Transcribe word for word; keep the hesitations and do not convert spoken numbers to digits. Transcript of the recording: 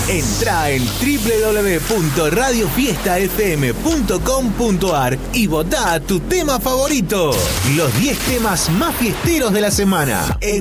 Entrá en doble u doble u doble u punto radio fiesta f m punto com punto a r y votá tu tema favorito. Los diez temas más fiesteros de la semana. En